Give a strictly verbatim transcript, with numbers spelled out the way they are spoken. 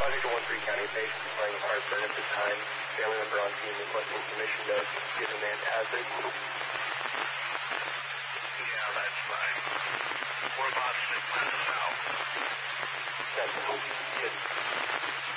Project one three County patient playing with heartburn at this time. Family member on scene requesting permission to give him antacid. Yeah, that's fine. We're about six minutes out. That's good.